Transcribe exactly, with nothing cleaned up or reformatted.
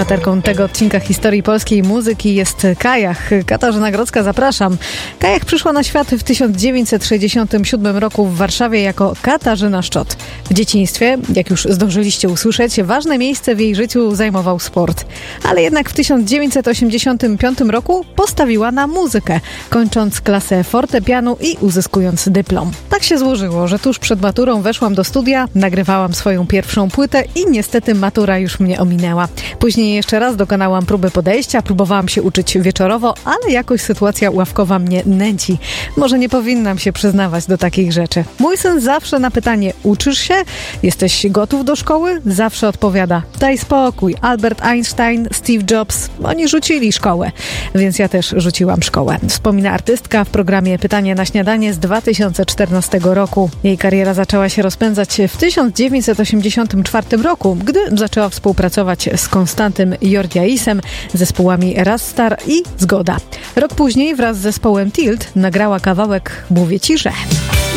Bohaterką tego odcinka historii polskiej muzyki jest Kajach. Katarzyna Grodzka, zapraszam. Kajach przyszła na świat w tysiąc dziewięćset sześćdziesiątym siódmym roku w Warszawie jako Katarzyna Szczot. W dzieciństwie, jak już zdążyliście usłyszeć, ważne miejsce w jej życiu zajmował sport. Ale jednak w tysiąc dziewięćset osiemdziesiątym piątym roku postawiła na muzykę, kończąc klasę fortepianu i uzyskując dyplom. Tak się złożyło, że tuż przed maturą weszłam do studia, nagrywałam swoją pierwszą płytę i niestety matura już mnie ominęła. Później jeszcze raz dokonałam próby podejścia, próbowałam się uczyć wieczorowo, ale jakoś sytuacja ławkowa mnie nęci. Może nie powinnam się przyznawać do takich rzeczy. Mój syn zawsze na pytanie: uczysz się? Jesteś gotów do szkoły? Zawsze odpowiada: daj spokój, Albert Einstein, Steve Jobs, oni rzucili szkołę. Więc ja też rzuciłam szkołę. Wspomina artystka w programie Pytanie na śniadanie z dwa tysiące czternastego roku. Jej kariera zaczęła się rozpędzać w tysiąc dziewięćset osiemdziesiątym czwartym roku, gdy zaczęła współpracować z Konstantym Jordiaisem, zespołami Rastar i Zgoda. Rok później wraz z zespołem Tilt nagrała kawałek Mówię ci, że...